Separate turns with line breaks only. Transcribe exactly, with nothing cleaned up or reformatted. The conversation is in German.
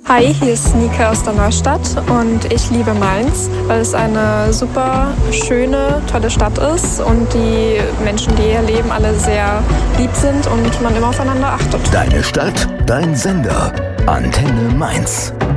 Hi, hier ist Nika aus der Neustadt und ich liebe Mainz, weil es eine super schöne, tolle Stadt ist und die Menschen, die hier leben, alle sehr lieb sind und man immer aufeinander achtet.
Deine Stadt, dein Sender. Antenne Mainz.